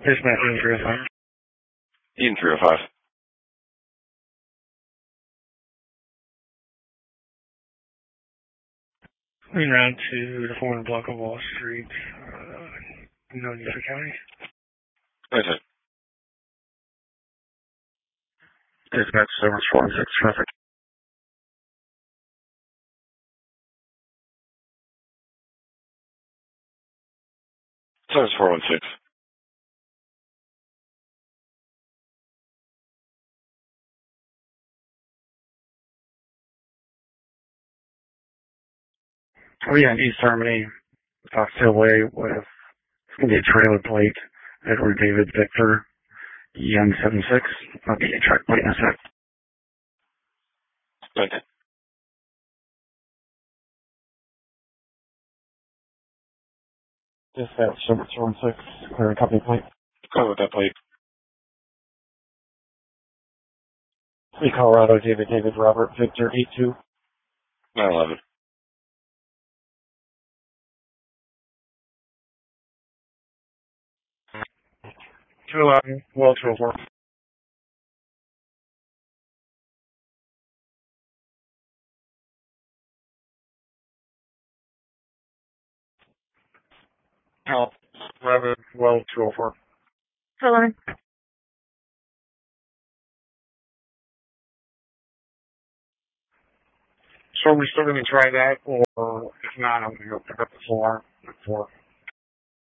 Dispatch Ian 305. Ian 305. Moving around to the 400 block of Wall Street, Nunavut County. That's it. Dispatch service 416 traffic. Service 416. Oh yeah, East Harmony, Fox Hill Way with, it's going to be a trailer plate, Edward David Victor, EM76. I'll get you a track plate in a sec. Okay. Dispatch service 416, clearing company plate. Go with that plate. 3 Colorado, David Robert Victor 82. 911. 211, well 204. Help. 11, well 204. Hello. So are we still going to try that, or if not, I'm going to go pick up the floor at 4.